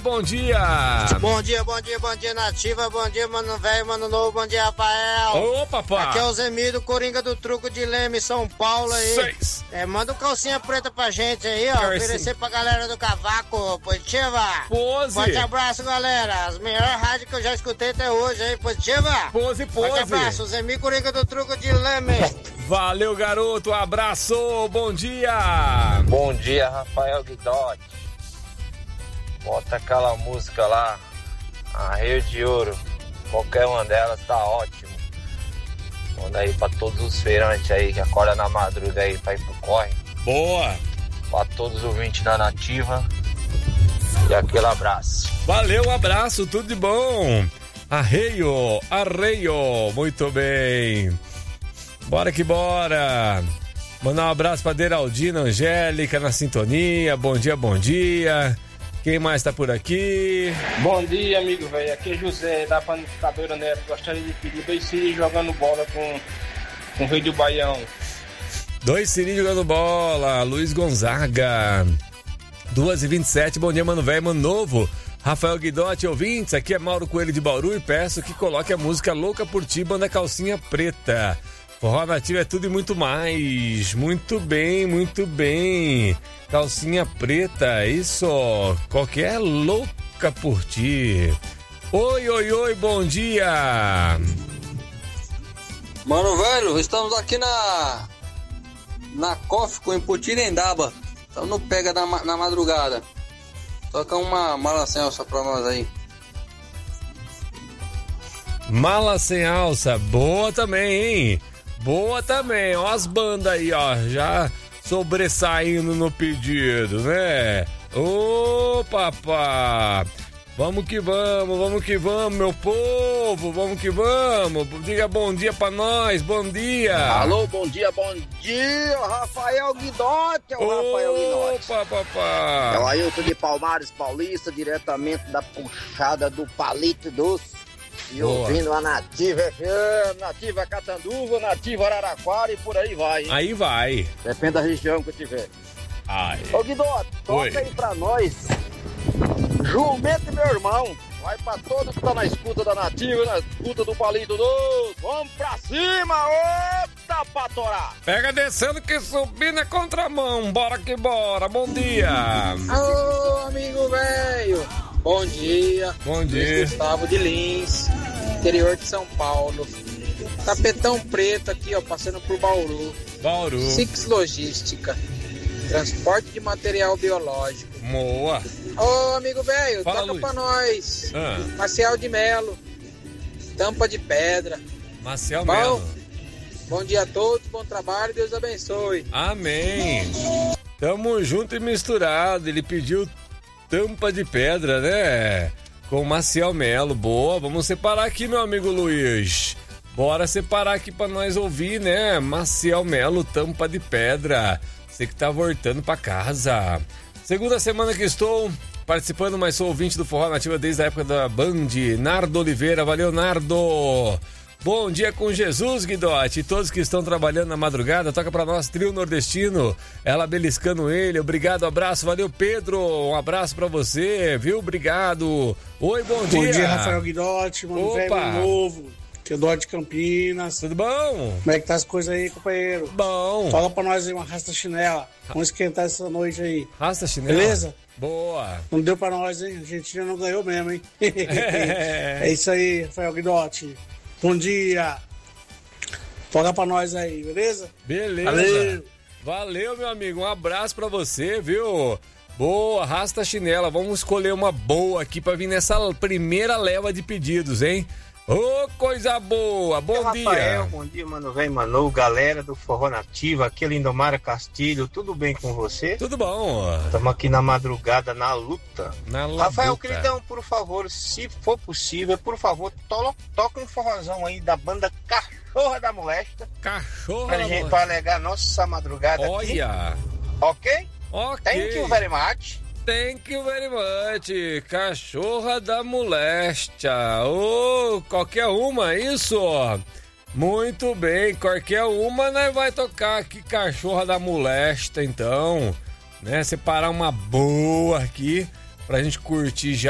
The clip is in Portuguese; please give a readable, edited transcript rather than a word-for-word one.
bom dia. Bom dia, Nativa, bom dia, mano velho, mano novo, bom dia, Rafael. Ô, papai. Aqui é o Zemir do Coringa do Truco de Leme, São Paulo aí. 6. Manda um calcinha preta pra gente aí, ó, oferecer pra galera do Cavaco, positiva. Pose. Forte abraço, galera, as melhores rádios que eu já escutei até hoje aí, positiva. Pose. Forte abraço, Zemir Coringa do Truco de Leme. Valeu, garoto, abraço, bom dia. Bom dia, Rafael Guidotti. Bota aquela música lá, Arreio de Ouro. Qualquer uma delas tá ótimo. Manda aí pra todos os feirantes aí que acordam na madruga aí pra ir pro corre. Boa. Pra todos os ouvintes da Nativa. E aquele abraço. Valeu, um abraço, tudo de bom. Arreio, muito bem. Bora que bora. Mandar um abraço pra Deraldina, Angélica na sintonia. Bom dia. Quem mais tá por aqui? Bom dia, amigo velho. Aqui é José, da Panificadora Neto. Gostaria de pedir 2 Siri jogando bola com o Rei do Baião. 2 Siri jogando bola. Luiz Gonzaga. 2h27. Bom dia, mano velho, mano novo. Rafael Guidotti, ouvintes. Aqui é Mauro Coelho de Bauru e peço que coloque a música Louca por Ti, banda Calcinha Preta. Forró Nativo é tudo e muito mais. Muito bem. Calcinha Preta, isso. Qualquer Louca por Ti. Oi, bom dia. Mano velho, estamos aqui na Cófico, em Putirendaba. Estamos no pega na madrugada. Toca uma Mala Sem Alça pra nós aí. Mala Sem Alça, boa também, hein? Boa também, ó as bandas aí, ó, já sobressaindo no pedido, né? Ô, papá, vamos que vamos, meu povo, vamos que vamos. Diga bom dia pra nós, bom dia. Alô, bom dia, Rafael Guidotti, Rafael Guidotti. Opa, papá. É o Ailton de Palmares Paulista, diretamente da puxada do Palito Doce. E boa. Ouvindo a Nativa FM, Nativa Catanduva, Nativa Araraquara e por aí vai, hein? Aí vai. Depende da região que eu tiver. Ai. Ô Guidotti, toca aí pra nós. Jumento e meu irmão. Vai pra todos que tá na escuta da Nativa, na escuta do Palito Doce. Vamos pra cima, outra pra torar. Pega descendo que subir na contramão. Bora que bora. Bom dia. Alô, amigo velho. Bom dia. Luiz Gustavo de Lins, interior de São Paulo. Tapetão Preto aqui, ó, passando por Bauru. Six Logística. Transporte de material biológico. Boa. Ô, amigo velho, toca Luiz. pra nós. Marcial de Melo. Tampa de Pedra. Marcial Melo. Bom dia a todos, bom trabalho, Deus abençoe. Amém. Tamo junto e misturado. Ele pediu Tampa de Pedra, né? Com Maciel Melo. Boa, vamos separar aqui, meu amigo Luiz. Bora separar aqui pra nós ouvir, né? Maciel Melo, Tampa de Pedra. Você que tá voltando pra casa. Segunda semana que estou participando, mas sou ouvinte do Forró Nativa desde a época da Band. Nardo Oliveira, valeu, Nardo. Bom dia com Jesus, Guidotti. E todos que estão trabalhando na madrugada, toca pra nós, Trio Nordestino. Ela beliscando ele. Obrigado, abraço. Valeu, Pedro. Um abraço pra você, viu? Obrigado. Oi, bom dia. Bom dia, Rafael Guidotti, mano velho, mano novo. Que é do de Campinas. Tudo bom? Como é que tá as coisas aí, companheiro? Bom. Fala pra nós aí uma rasta chinela. Vamos esquentar essa noite aí. Rasta chinela? Beleza? Boa. Não deu pra nós, hein? A Argentina não ganhou mesmo, hein? É isso aí, Rafael Guidotti. Bom dia. Toca pra nós aí, beleza? Beleza. Valeu, meu amigo. Um abraço pra você, viu? Boa, arrasta a chinela. Vamos escolher uma boa aqui pra vir nessa primeira leva de pedidos, hein? Ô, coisa boa. Bom dia. Rafael, bom dia, mano velho, Manu, galera do Forró Nativa, aqui é Lindomara Castilho. Tudo bem com você? Tudo bom. Estamos aqui na madrugada, na luta. Rafael, labuta. queridão, por favor, se for possível, por favor, toca um forrozão aí da banda Cachorra da Molesta. Cachorra da Molesta. Pra alegar nossa madrugada aqui. Olha. Ok? Ok. Thank you very much. Thank you very much. Cachorra da Moléstia. Ô, qualquer uma, isso? Muito bem, qualquer uma, nós vai tocar aqui Cachorra da Moléstia, então, né? Separar uma boa aqui pra gente curtir já.